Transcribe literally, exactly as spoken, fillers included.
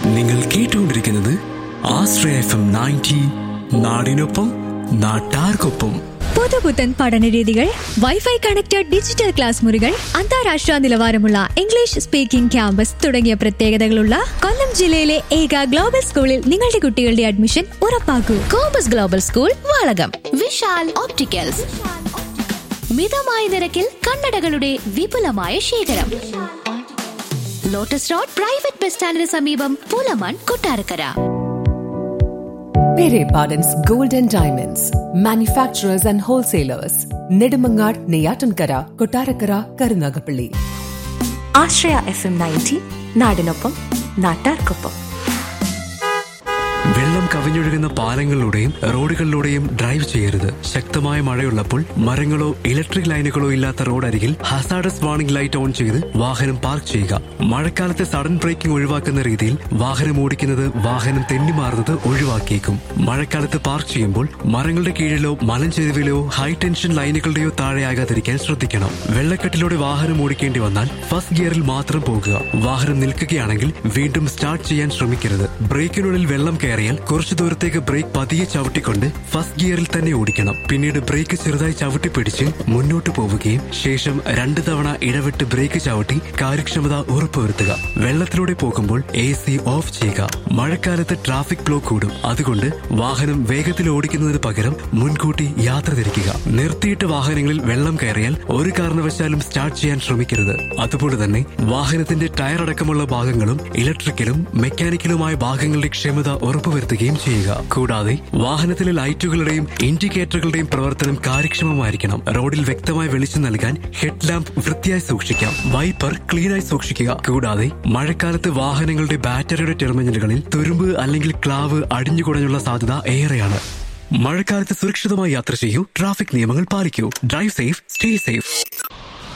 നിങ്ങൾ കേട്ടുകൊണ്ടിരിക്കുന്നത് ആശ്രയ F M ninety, നാടിനൊപ്പം നാട്ടാർക്കൊപ്പം. പുതുപുത്തൻ പഠനരീതികൾ, വൈഫൈ കണക്റ്റഡ് ഡിജിറ്റൽ ക്ലാസ് മുറികൾ, അന്താരാഷ്ട്ര നിലവാരമുള്ള ഇംഗ്ലീഷ് സ്പീക്കിംഗ് ക്യാമ്പസ് തുടങ്ങിയ പ്രത്യേകതകളുള്ള കൊല്ലം ജില്ലയിലെ ഏക ഗ്ലോബൽ സ്കൂളിൽ നിങ്ങളുടെ കുട്ടികളുടെ admission ഉറപ്പാക്കൂ. Compass global school, Valakom. Vishal opticals, മിതമായ നിരക്കിൽ കണ്ണടകളുടെ വിപുലമായ ശേഖരം. ലോട്ടസ് റോഡ് പ്രൈവറ്റ് ബസ് സ്റ്റാൻഡിന് സമീപം, Pulamon, Kottarakkara. Pere Pardon's Gold and Diamonds, manufacturers and wholesalers. Nedimangar, Neyatankara, Kottarakara, Karunagapalli. Ashraya F M ninety, നാടിനൊപ്പം നാട്ടാർക്കൊപ്പം. വെള്ളം കവിഞ്ഞൊഴുകുന്ന പാലങ്ങളിലൂടെയും റോഡുകളിലൂടെയും ഡ്രൈവ് ചെയ്യരുത്. ശക്തമായ മഴയുള്ളപ്പോൾ മരങ്ങളോ ഇലക്ട്രിക് ലൈനുകളോ ഇല്ലാത്ത റോഡരികിൽ ഹസാർഡസ് വാർണിംഗ് ലൈറ്റ് ഓൺ ചെയ്ത് വാഹനം പാർക്ക് ചെയ്യുക. മഴക്കാലത്ത് സഡൻ ബ്രേക്കിംഗ് ഒഴിവാക്കുന്ന രീതിയിൽ വാഹനം ഓടിക്കുന്നത് വാഹനം തെന്നിമാറുന്നത് ഒഴിവാക്കിയേക്കും. മഴക്കാലത്ത് പാർക്ക് ചെയ്യുമ്പോൾ മരങ്ങളുടെ കീഴിലോ മലഞ്ചെരുവിലോ ഹൈ ടെൻഷൻ ലൈനുകളുടെയോ താഴെയാകാതിരിക്കാൻ ശ്രദ്ധിക്കണം. വെള്ളക്കെട്ടിലൂടെ വാഹനം ഓടിക്കേണ്ടി വന്നാൽ ഫസ്റ്റ് ഗിയറിൽ മാത്രം പോകുക. വാഹനം നിൽക്കുകയാണെങ്കിൽ വീണ്ടും സ്റ്റാർട്ട് ചെയ്യാൻ ശ്രമിക്കരുത്. ബ്രേക്കിനുള്ളിൽ വെള്ളം കയറിയാൽ കുറച്ചു ദൂരത്തേക്ക് ബ്രേക്ക് പതിയെ ചവിട്ടിക്കൊണ്ട് ഫസ്റ്റ് ഗിയറിൽ തന്നെ ഓടിക്കണം. പിന്നീട് ബ്രേക്ക് ചെറുതായി ചവിട്ടി പിടിച്ച് മുന്നോട്ട് പോവുകയും ശേഷം രണ്ടു തവണ ഇടവിട്ട് ബ്രേക്ക് ചവിട്ടി കാര്യക്ഷമത ഉറപ്പുവരുത്തുക. വെള്ളത്തിലൂടെ പോകുമ്പോൾ എ സി ഓഫ് ചെയ്യുക. മഴക്കാലത്ത് ട്രാഫിക് ബ്ലോക്ക് കൂടും. അതുകൊണ്ട് വാഹനം വേഗത്തിൽ ഓടിക്കുന്നതിന് പകരം മുൻകൂട്ടി യാത്ര തിരിക്കുക. നിർത്തിയിട്ട വാഹനങ്ങളിൽ വെള്ളം കയറിയാൽ ഒരു കാരണവശാലും സ്റ്റാർട്ട് ചെയ്യാൻ ശ്രമിക്കരുത്. അതുപോലെ തന്നെ വാഹനത്തിന്റെ ടയർ അടക്കമുള്ള ഭാഗങ്ങളും ഇലക്ട്രിക്കലും മെക്കാനിക്കലുമായ ഭാഗങ്ങളുടെ ക്ഷമത ഉറപ്പുവരുത്തുകയും ചെയ്യുക. കൂടാതെ വാഹനത്തിലെ ലൈറ്റുകളുടെയും ഇൻഡിക്കേറ്ററുകളുടെയും പ്രവർത്തനം കാര്യക്ഷമമായിരിക്കണം. റോഡിൽ വ്യക്തമായ വെളിച്ചം നൽകാൻ ഹെഡ് ലാമ്പ് വൃത്തിയായി സൂക്ഷിക്കാം. വൈപ്പർ ക്ലീനായി സൂക്ഷിക്കുക. കൂടാതെ മഴക്കാലത്ത് വാഹനങ്ങളുടെ ബാറ്ററിയുടെ ടെർമിനലുകളിൽ തുരുമ്പ് അല്ലെങ്കിൽ ക്ലാവ് അടിഞ്ഞുകുടഞ്ഞുള്ള സാധ്യത ഏറെയാണ്. മഴക്കാലത്ത് സുരക്ഷിതമായി യാത്ര ചെയ്യൂ. ട്രാഫിക് നിയമങ്ങൾ പാലിക്കൂ. Drive safe, stay safe.